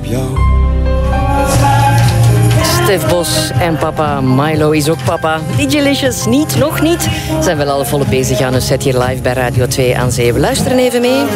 jou. Stef Bos en papa Milo is ook papa. DJ Licious niet, nog niet. Zijn wel al volop bezig aan een set hier live bij Radio 2 aan Zee. We luisteren even mee.